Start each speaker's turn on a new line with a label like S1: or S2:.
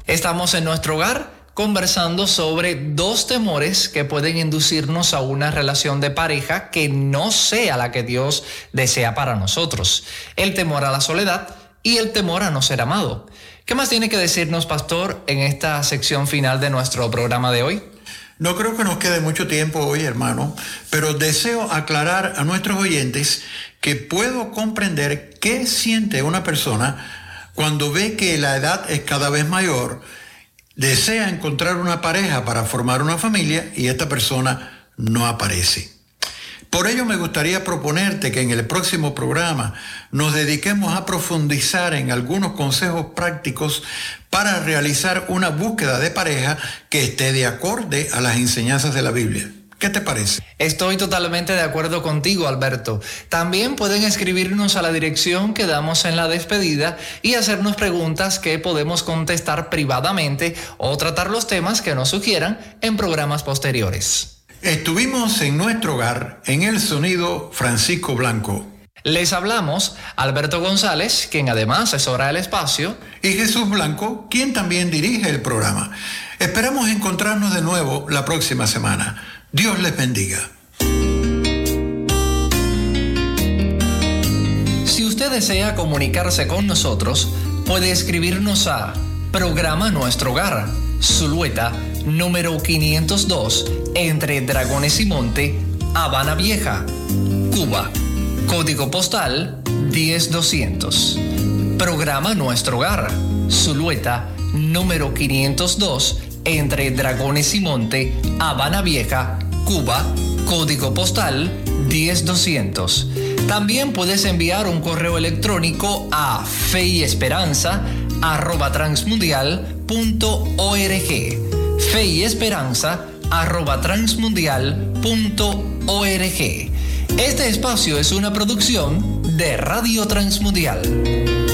S1: Estamos en nuestro hogar conversando sobre 2 temores que pueden inducirnos a una relación de pareja que no sea la que Dios desea para nosotros. El temor a la soledad y el temor a no ser amado. ¿Qué más tiene que decirnos, pastor, en esta sección final de nuestro programa de hoy?
S2: No creo que nos quede mucho tiempo hoy, hermano, pero deseo aclarar a nuestros oyentes que puedo comprender qué siente una persona cuando ve que la edad es cada vez mayor, desea encontrar una pareja para formar una familia y esta persona no aparece. Por ello me gustaría proponerte que en el próximo programa nos dediquemos a profundizar en algunos consejos prácticos para realizar una búsqueda de pareja que esté de acorde a las enseñanzas de la Biblia. ¿Qué te parece?
S1: Estoy totalmente de acuerdo contigo, Alberto. También pueden escribirnos a la dirección que damos en la despedida y hacernos preguntas que podemos contestar privadamente o tratar los temas que nos sugieran en programas posteriores.
S2: Estuvimos en nuestro hogar, en el sonido Francisco Blanco.
S1: Les hablamos Alberto González, quien además asesora el espacio,
S2: y Jesús Blanco, quien también dirige el programa. Esperamos encontrarnos de nuevo la próxima semana. Dios les bendiga.
S1: Si usted desea comunicarse con nosotros, puede escribirnos a Programa Nuestro Hogar, Zulueta, número 502, entre Dragones y Monte, Habana Vieja, Cuba. Código postal 10200. Programa Nuestro Hogar, Zulueta, número 502, entre Dragones y Monte, Habana Vieja, Cuba. Código postal 10200. También puedes enviar un correo electrónico a feyesperanza@transmundial.org. feyesperanza@transmundial.org. Este espacio es una producción de Radio Transmundial.